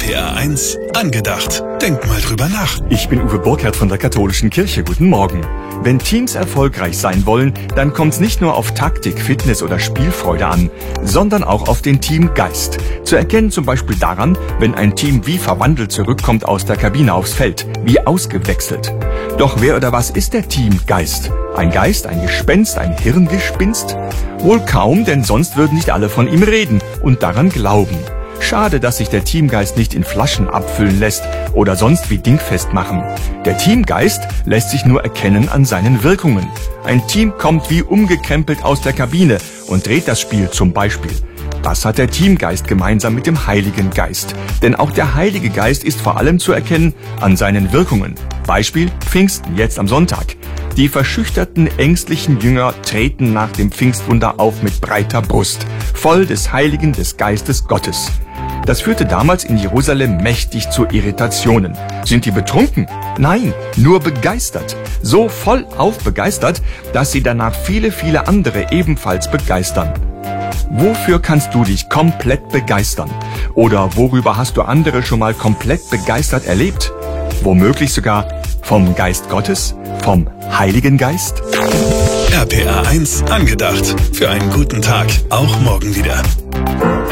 RPR 1 angedacht. Denk mal drüber nach. Ich bin Uwe Burkhardt von der Katholischen Kirche. Guten Morgen. Wenn Teams erfolgreich sein wollen, dann kommt es nicht nur auf Taktik, Fitness oder Spielfreude an, sondern auch auf den Teamgeist. Zu erkennen zum Beispiel daran, wenn ein Team wie verwandelt zurückkommt aus der Kabine aufs Feld, wie ausgewechselt. Doch wer oder was ist der Teamgeist? Ein Geist, ein Gespenst, ein Hirngespinst? Wohl kaum, denn sonst würden nicht alle von ihm reden und daran glauben. Schade, dass sich der Teamgeist nicht in Flaschen abfüllen lässt oder sonst wie dingfest machen. Der Teamgeist lässt sich nur erkennen an seinen Wirkungen. Ein Team kommt wie umgekrempelt aus der Kabine und dreht das Spiel zum Beispiel. Das hat der Teamgeist gemeinsam mit dem Heiligen Geist. Denn auch der Heilige Geist ist vor allem zu erkennen an seinen Wirkungen. Beispiel Pfingsten, jetzt am Sonntag. Die verschüchterten, ängstlichen Jünger treten nach dem Pfingstwunder auf mit breiter Brust, voll des Heiligen, des Geistes Gottes. Das führte damals in Jerusalem mächtig zu Irritationen. Sind die betrunken? Nein, nur begeistert. So vollauf begeistert, dass sie danach viele andere ebenfalls begeistern. Wofür kannst du dich komplett begeistern? Oder worüber hast du andere schon mal komplett begeistert erlebt? Womöglich sogar vom Geist Gottes? Vom Heiligen Geist? RPR 1 angedacht. Für einen guten Tag. Auch morgen wieder.